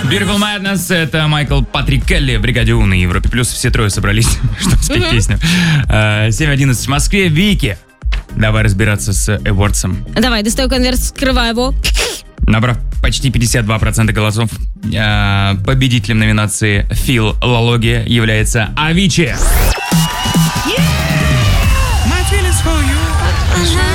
Beautiful Madness — это Майкл Патрик Келли в «Бригаде У» на Европе+. Плюс все трое собрались, чтобы спеть песню. 7:11 в Москве. Вики, давай разбираться с Эвордсом. Давай, достаю конверт, скрываю его. Набрав почти 52% голосов, победителем номинации «Филология» является Авичи. My feelings for you.